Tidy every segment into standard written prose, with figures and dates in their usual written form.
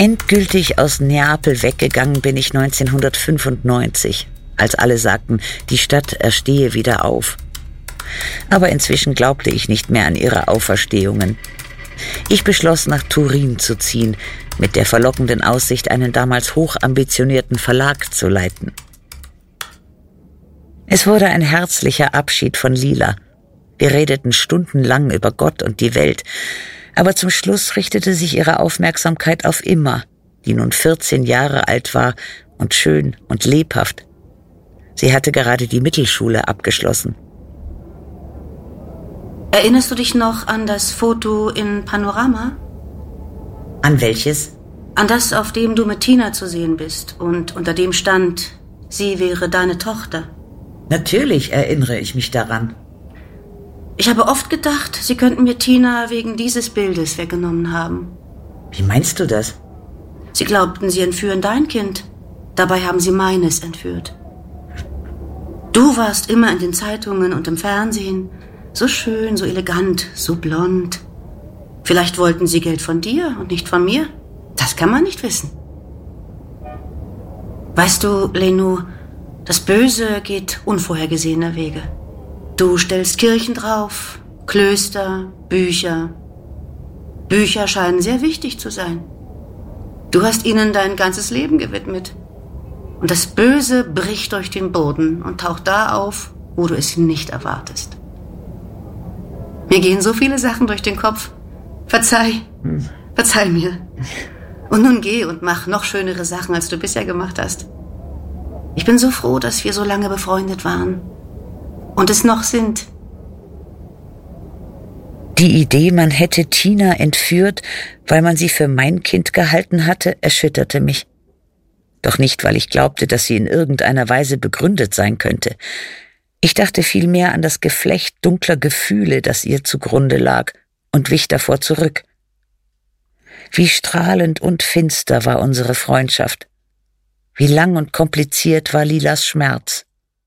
Endgültig aus Neapel weggegangen bin ich 1995, als alle sagten, die Stadt erstehe wieder auf. Aber inzwischen glaubte ich nicht mehr an ihre Auferstehungen. Ich beschloss, nach Turin zu ziehen, mit der verlockenden Aussicht, einen damals hochambitionierten Verlag zu leiten. Es wurde ein herzlicher Abschied von Lila. Wir redeten stundenlang über Gott und die Welt, aber zum Schluss richtete sich ihre Aufmerksamkeit auf Imma, die nun 14 Jahre alt war und schön und lebhaft. Sie hatte gerade die Mittelschule abgeschlossen. Erinnerst du dich noch an das Foto in Panorama? An welches? An das, auf dem du mit Tina zu sehen bist und unter dem stand, sie wäre deine Tochter. Natürlich erinnere ich mich daran. Ich habe oft gedacht, sie könnten mir Tina wegen dieses Bildes weggenommen haben. Wie meinst du das? Sie glaubten, sie entführen dein Kind. Dabei haben sie meines entführt. Du warst immer in den Zeitungen und im Fernsehen. So schön, so elegant, so blond. Vielleicht wollten sie Geld von dir und nicht von mir. Das kann man nicht wissen. Weißt du, Lenu, das Böse geht unvorhergesehener Wege. Du stellst Kirchen drauf, Klöster, Bücher. Bücher scheinen sehr wichtig zu sein. Du hast ihnen dein ganzes Leben gewidmet. Und das Böse bricht durch den Boden und taucht da auf, wo du es nicht erwartest. Mir gehen so viele Sachen durch den Kopf. Verzeih mir. Und nun geh und mach noch schönere Sachen, als du bisher gemacht hast. Ich bin so froh, dass wir so lange befreundet waren. Und es noch sind. Die Idee, man hätte Tina entführt, weil man sie für mein Kind gehalten hatte, erschütterte mich. Doch nicht, weil ich glaubte, dass sie in irgendeiner Weise begründet sein könnte. Ich dachte vielmehr an das Geflecht dunkler Gefühle, das ihr zugrunde lag, und wich davor zurück. Wie strahlend und finster war unsere Freundschaft. Wie lang und kompliziert war Lilas Schmerz.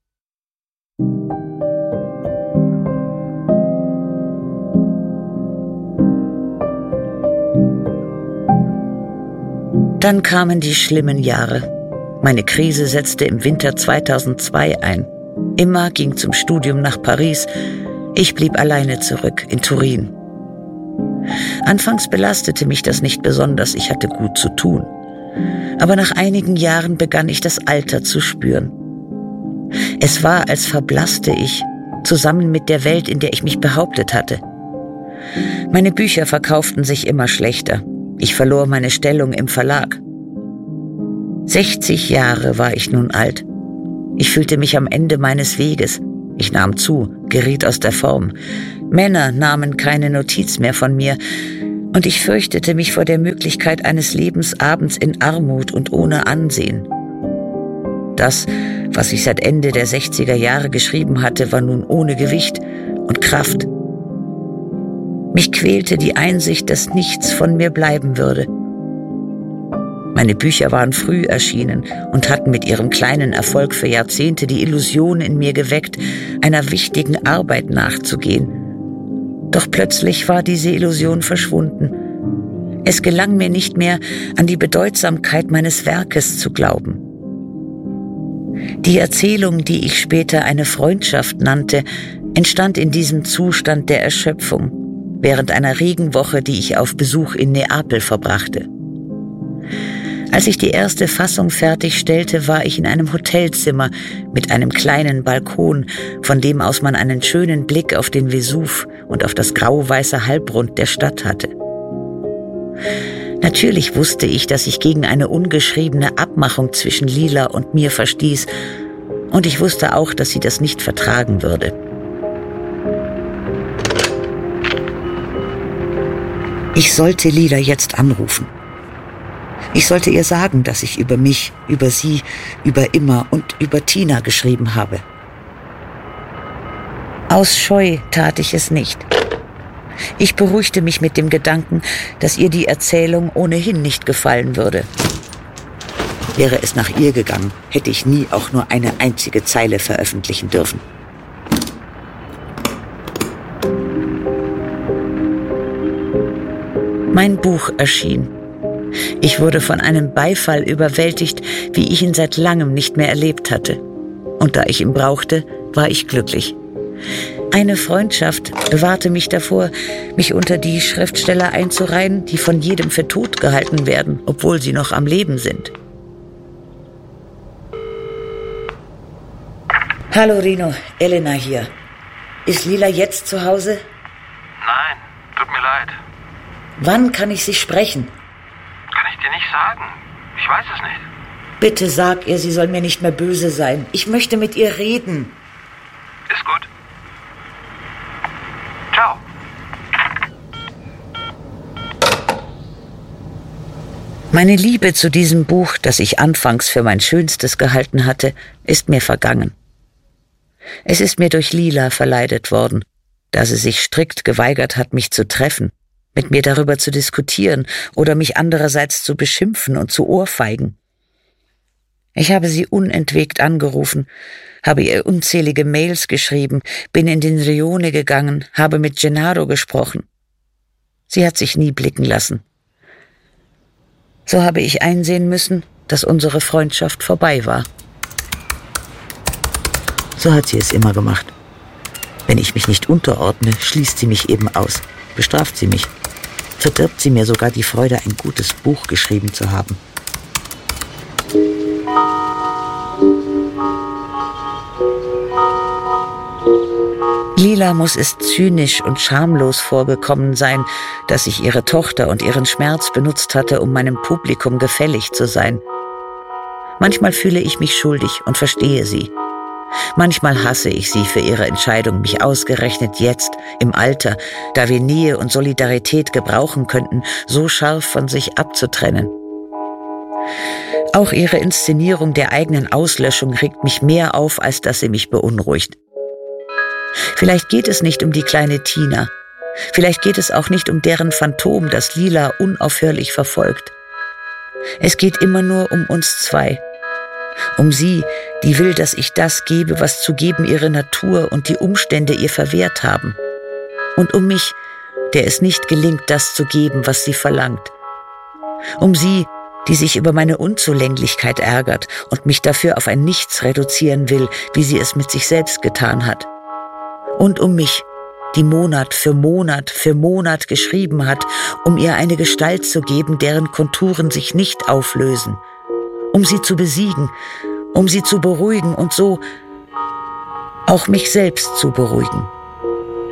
Dann kamen die schlimmen Jahre. Meine Krise setzte im Winter 2002 ein. Imma ging zum Studium nach Paris. Ich blieb alleine zurück in Turin. Anfangs belastete mich das nicht besonders, ich hatte gut zu tun. Aber nach einigen Jahren begann ich das Alter zu spüren. Es war, als verblasste ich, zusammen mit der Welt, in der ich mich behauptet hatte. Meine Bücher verkauften sich immer schlechter. Ich verlor meine Stellung im Verlag. 60 Jahre war ich nun alt. Ich fühlte mich am Ende meines Weges. Ich nahm zu, geriet aus der Form. Männer nahmen keine Notiz mehr von mir, und ich fürchtete mich vor der Möglichkeit eines Lebensabends in Armut und ohne Ansehen. Das, was ich seit Ende der 60er Jahre geschrieben hatte, war nun ohne Gewicht und Kraft. Mich quälte die Einsicht, dass nichts von mir bleiben würde. Meine Bücher waren früh erschienen und hatten mit ihrem kleinen Erfolg für Jahrzehnte die Illusion in mir geweckt, einer wichtigen Arbeit nachzugehen. Doch plötzlich war diese Illusion verschwunden. Es gelang mir nicht mehr, an die Bedeutsamkeit meines Werkes zu glauben. Die Erzählung, die ich später eine Freundschaft nannte, entstand in diesem Zustand der Erschöpfung, während einer Regenwoche, die ich auf Besuch in Neapel verbrachte. Als ich die erste Fassung fertigstellte, war ich in einem Hotelzimmer mit einem kleinen Balkon, von dem aus man einen schönen Blick auf den Vesuv und auf das grau-weiße Halbrund der Stadt hatte. Natürlich wusste ich, dass ich gegen eine ungeschriebene Abmachung zwischen Lila und mir verstieß, und ich wusste auch, dass sie das nicht vertragen würde. Ich sollte Lila jetzt anrufen. Ich sollte ihr sagen, dass ich über mich, über sie, über Imma und über Tina geschrieben habe. Aus Scheu tat ich es nicht. Ich beruhigte mich mit dem Gedanken, dass ihr die Erzählung ohnehin nicht gefallen würde. Wäre es nach ihr gegangen, hätte ich nie auch nur eine einzige Zeile veröffentlichen dürfen. Mein Buch erschien. Ich wurde von einem Beifall überwältigt, wie ich ihn seit langem nicht mehr erlebt hatte. Und da ich ihn brauchte, war ich glücklich. Eine Freundschaft bewahrte mich davor, mich unter die Schriftsteller einzureihen, die von jedem für tot gehalten werden, obwohl sie noch am Leben sind. Hallo Rino, Elena hier. Ist Lila jetzt zu Hause? Nein, tut mir leid. Wann kann ich Sie sprechen? Kann ich dir nicht sagen. Ich weiß es nicht. Bitte sag ihr, sie soll mir nicht mehr böse sein. Ich möchte mit ihr reden. Ist gut. Ciao. Meine Liebe zu diesem Buch, das ich anfangs für mein Schönstes gehalten hatte, ist mir vergangen. Es ist mir durch Lila verleidet worden, da sie sich strikt geweigert hat, mich zu treffen, mit mir darüber zu diskutieren oder mich andererseits zu beschimpfen und zu ohrfeigen. Ich habe sie unentwegt angerufen, habe ihr unzählige Mails geschrieben, bin in den Rione gegangen, habe mit Gennaro gesprochen. Sie hat sich nie blicken lassen. So habe ich einsehen müssen, dass unsere Freundschaft vorbei war. So hat sie es immer gemacht. Wenn ich mich nicht unterordne, schließt sie mich eben aus, bestraft sie mich, verdirbt sie mir sogar die Freude, ein gutes Buch geschrieben zu haben. Lila muss es zynisch und schamlos vorgekommen sein, dass ich ihre Tochter und ihren Schmerz benutzt hatte, um meinem Publikum gefällig zu sein. Manchmal fühle ich mich schuldig und verstehe sie. Manchmal hasse ich sie für ihre Entscheidung, mich ausgerechnet jetzt, im Alter, da wir Nähe und Solidarität gebrauchen könnten, so scharf von sich abzutrennen. Auch ihre Inszenierung der eigenen Auslöschung regt mich mehr auf, als dass sie mich beunruhigt. Vielleicht geht es nicht um die kleine Tina. Vielleicht geht es auch nicht um deren Phantom, das Lila unaufhörlich verfolgt. Es geht immer nur um uns zwei. Um sie, die will, dass ich das gebe, was zu geben ihre Natur und die Umstände ihr verwehrt haben. Und um mich, der es nicht gelingt, das zu geben, was sie verlangt. Um sie, die sich über meine Unzulänglichkeit ärgert und mich dafür auf ein Nichts reduzieren will, wie sie es mit sich selbst getan hat. Und um mich, die Monat für Monat für Monat geschrieben hat, um ihr eine Gestalt zu geben, deren Konturen sich nicht auflösen, um sie zu besiegen, um sie zu beruhigen und so auch mich selbst zu beruhigen.